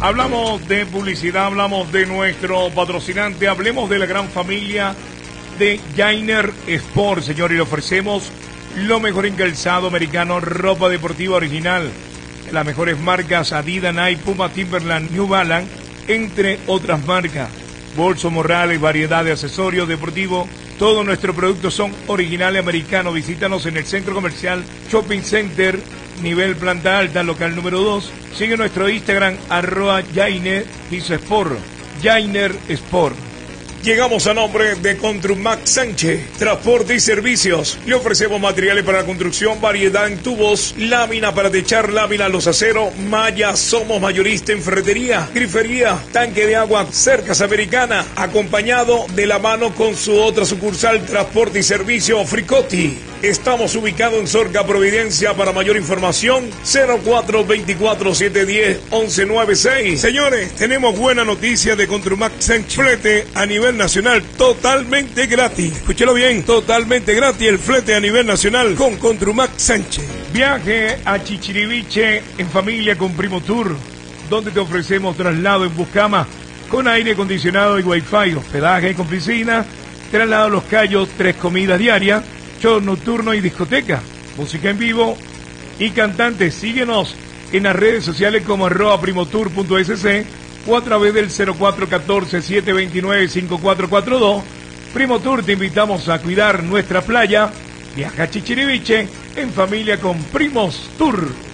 Hablamos de publicidad, hablamos de nuestro patrocinante, hablemos de la gran familia de Jainer Sport, señor, y le ofrecemos lo mejor en calzado americano, ropa deportiva original, las mejores marcas Adidas, Nike, Puma, Timberland, New Balance, entre otras marcas. Bolsos, morrales, variedad de accesorios deportivos. Todos nuestros productos son originales americanos. Visítanos en el Centro Comercial Shopping Center, nivel planta alta, local número 2. Sigue nuestro Instagram, @Jainer Sport. Jainer Sport. Llegamos a nombre de Contrumax Sánchez, transporte y servicios. Le ofrecemos materiales para la construcción, variedad en tubos, lámina para techar, lámina los aceros, malla. Somos mayorista en ferretería, grifería, tanque de agua, cercas americana, acompañado de la mano con su otra sucursal, transporte y servicio, Fricotti. Estamos ubicados en Sorca, Providencia. Para mayor información, 0424-710-1196. Señores, tenemos buena noticia de Contrumax Sánchez. Flete a nivel nacional totalmente gratis. Escúchelo bien, totalmente gratis el flete a nivel nacional con Contrumax Sánchez. Viaje a Chichiriviche en familia con Primo Tour, donde te ofrecemos traslado en Buscama con aire acondicionado y wifi, hospedaje con piscina, traslado a Los Cayos, 3 comidas diarias, show nocturno y discoteca, música en vivo y cantantes. Síguenos en las redes sociales como @primotour.sc o a través del 0414-729-5442. Primo Tour, te invitamos a cuidar nuestra playa. Viaja a Chichiriviche en familia con Primos Tour.